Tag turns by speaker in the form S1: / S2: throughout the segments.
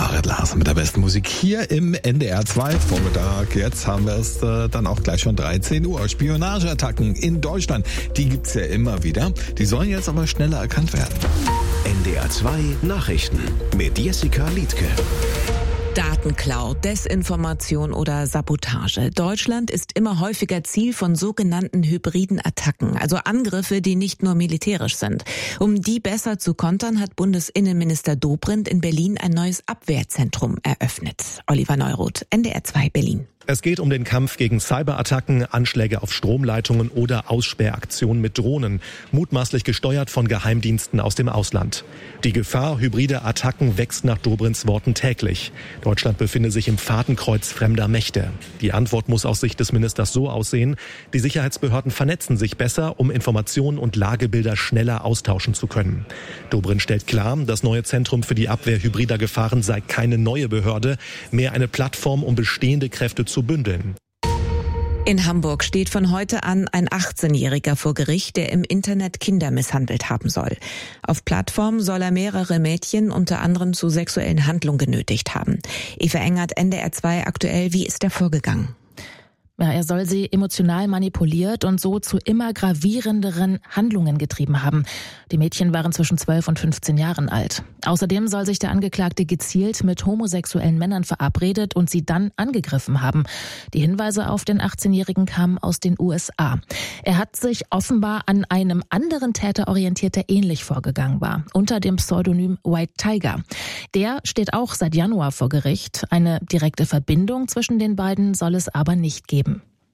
S1: Farid Larsen mit der besten Musik hier im NDR 2 Vormittag. Jetzt haben wir es dann auch gleich schon 13 Uhr. Spionageattacken in Deutschland, die gibt's ja immer wieder. Die sollen jetzt aber schneller erkannt werden.
S2: NDR 2 Nachrichten mit Jessica Liedtke.
S3: Datenklau, Desinformation oder Sabotage. Deutschland ist immer häufiger Ziel von sogenannten hybriden Attacken, also Angriffe, die nicht nur militärisch sind. Um die besser zu kontern, hat Bundesinnenminister Dobrindt in Berlin ein neues Abwehrzentrum eröffnet. Oliver Neuroth, NDR 2 Berlin.
S4: Es geht um den Kampf gegen Cyberattacken, Anschläge auf Stromleitungen oder Aussperraktionen mit Drohnen, mutmaßlich gesteuert von Geheimdiensten aus dem Ausland. Die Gefahr hybrider Attacken wächst nach Dobrindts Worten täglich. Deutschland befinde sich im Fadenkreuz fremder Mächte. Die Antwort muss aus Sicht des Ministers so aussehen: Die Sicherheitsbehörden vernetzen sich besser, um Informationen und Lagebilder schneller austauschen zu können. Dobrindt stellt klar, das neue Zentrum für die Abwehr hybrider Gefahren sei keine neue Behörde, mehr eine Plattform, um bestehende Kräfte zu bündeln.
S3: In Hamburg steht von heute an ein 18-Jähriger vor Gericht, der im Internet Kinder misshandelt haben soll. Auf Plattformen soll er mehrere Mädchen unter anderem zu sexuellen Handlungen genötigt haben. Eva Engert, NDR 2 aktuell, wie ist er vorgegangen?
S5: Ja, er soll sie emotional manipuliert und so zu immer gravierenderen Handlungen getrieben haben. Die Mädchen waren zwischen 12 und 15 Jahren alt. Außerdem soll sich der Angeklagte gezielt mit homosexuellen Männern verabredet und sie dann angegriffen haben. Die Hinweise auf den 18-Jährigen kamen aus den USA. Er hat sich offenbar an einem anderen Täter orientiert, der ähnlich vorgegangen war, unter dem Pseudonym White Tiger. Der steht auch seit Januar vor Gericht. Eine direkte Verbindung zwischen den beiden soll es aber nicht geben.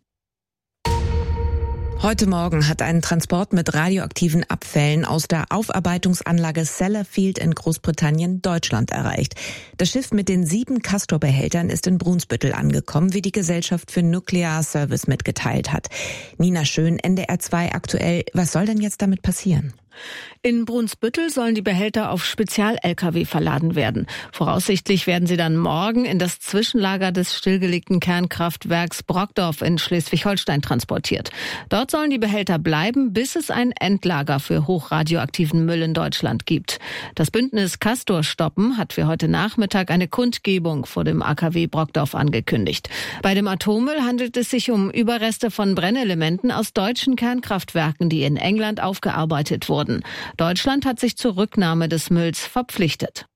S3: Heute Morgen hat ein Transport mit radioaktiven Abfällen aus der Aufarbeitungsanlage Sellafield in Großbritannien Deutschland erreicht. Das Schiff mit den 7 Castor-Behältern ist in Brunsbüttel angekommen, wie die Gesellschaft für Nuklearservice mitgeteilt hat. Nina Schön, NDR 2 aktuell. Was soll denn jetzt damit passieren?
S6: In Brunsbüttel sollen die Behälter auf Spezial-Lkw verladen werden. Voraussichtlich werden sie dann morgen in das Zwischenlager des stillgelegten Kernkraftwerks Brockdorf in Schleswig-Holstein transportiert. Dort sollen die Behälter bleiben, bis es ein Endlager für hochradioaktiven Müll in Deutschland gibt. Das Bündnis Castor stoppen hat für heute Nachmittag eine Kundgebung vor dem AKW Brockdorf angekündigt. Bei dem Atommüll handelt es sich um Überreste von Brennelementen aus deutschen Kernkraftwerken, die in England aufgearbeitet wurden. Deutschland hat sich zur Rücknahme des Mülls verpflichtet.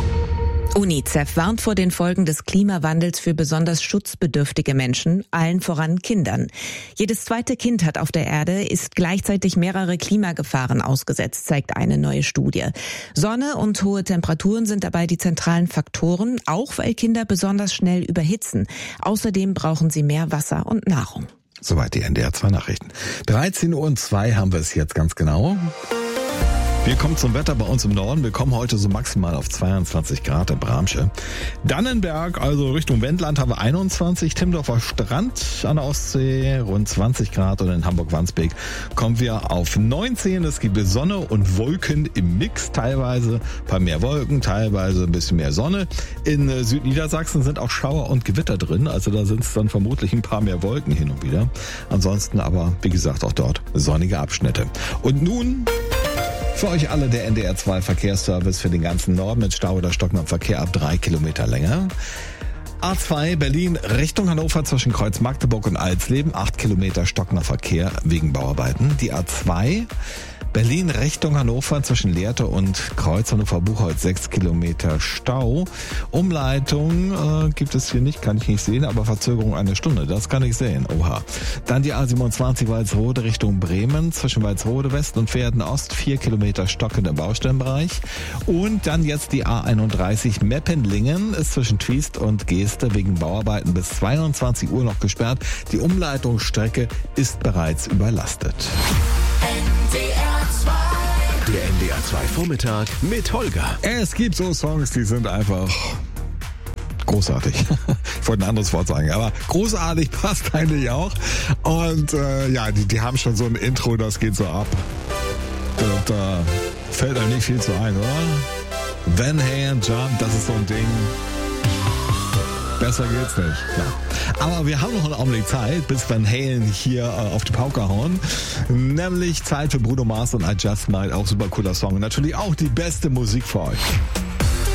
S3: UNICEF warnt vor den Folgen des Klimawandels für besonders schutzbedürftige Menschen, allen voran Kindern. Jedes zweite Kind hat auf der Erde ist gleichzeitig mehrere Klimagefahren ausgesetzt, zeigt eine neue Studie. Sonne und hohe Temperaturen sind dabei die zentralen Faktoren, auch weil Kinder besonders schnell überhitzen. Außerdem brauchen sie mehr Wasser und Nahrung.
S1: Soweit die NDR 2 Nachrichten. 13:02 Uhr haben wir es jetzt ganz genau. Wir kommen zum Wetter bei uns im Norden. Wir kommen heute so maximal auf 22 Grad in Bramsche. Dannenberg, also Richtung Wendland, haben wir 21. Timmendorfer Strand an der Ostsee, rund 20 Grad. Und in Hamburg-Wandsbek kommen wir auf 19. Es gibt Sonne und Wolken im Mix teilweise. Ein paar mehr Wolken, teilweise ein bisschen mehr Sonne. In Südniedersachsen sind auch Schauer und Gewitter drin. Also da sind es dann vermutlich ein paar mehr Wolken hin und wieder. Ansonsten aber, wie gesagt, auch dort sonnige Abschnitte. Und nun für euch alle der NDR 2 Verkehrsservice für den ganzen Norden mit Stau oder stockendem Verkehr ab 3 Kilometer länger. A2 Berlin Richtung Hannover zwischen Kreuz Magdeburg und Alsleben, 8 Kilometer stockender Verkehr wegen Bauarbeiten. Die A2 Berlin Richtung Hannover zwischen Lehrte und Kreuz Hannover-Buchholz, 6 Kilometer Stau. Umleitung gibt es hier nicht, kann ich nicht sehen, aber Verzögerung 1 Stunde, das kann ich sehen. Oha. Dann die A27 Walsrode Richtung Bremen zwischen Walsrode West und Verden Ost, 4 Kilometer stockend im Baustellenbereich. Und dann jetzt die A31 Meppenlingen ist zwischen Twiest und Geeste wegen Bauarbeiten bis 22 Uhr noch gesperrt. Die Umleitungsstrecke ist bereits überlastet.
S2: Der NDR 2 Vormittag mit Holger.
S1: Es gibt so Songs, die sind einfach großartig. Ich wollte ein anderes Wort sagen, aber großartig passt eigentlich auch. Und die haben schon so ein Intro, das geht so ab. Und fällt einem nicht viel zu ein, oder? Van Halen Jump, das ist so ein Ding. Besser geht's nicht. Ja. Aber wir haben noch einen Augenblick Zeit, bis Van Halen hier auf die Pauke hauen. Nämlich Zeit für Bruno Mars und I Just Might. Auch super cooler Song. Und natürlich auch die beste Musik für euch.